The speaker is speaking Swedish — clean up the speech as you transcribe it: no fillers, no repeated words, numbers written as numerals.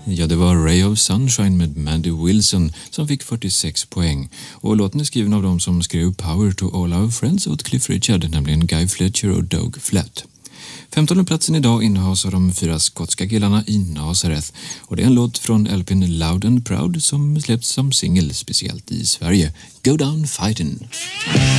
Ja, det var Ray of Sunshine med Mandy Wilson som fick 46 poäng. Och låten är skriven av de som skrev Power to All Our Friends åt Cliff Richard, nämligen Guy Fletcher och Doug Flatt. 15:e platsen idag innehas av de 4 skotska killarna i Nazareth. Och det är en låt från LP:n Loud and Proud som släppts som singel speciellt i Sverige. Go Down Fightin'!